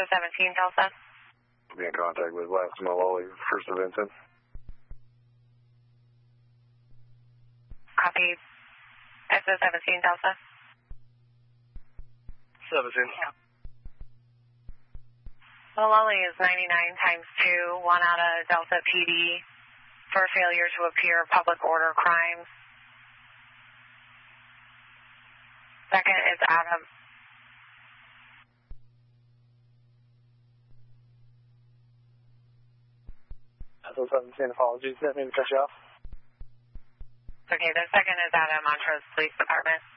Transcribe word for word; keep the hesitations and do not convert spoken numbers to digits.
O seventeen Delta. Be in contact with Last Maloli, first of Vincent. Copy. S O seventeen Delta. seventeen. Yeah. Maloli is ninety-nine times two, one out of Delta P D for failure to appear public order crimes. Second is Adam. S O seventeen, apologies, didn't mean to cut you off. Okay, the second is Adam, Montrose Police Department.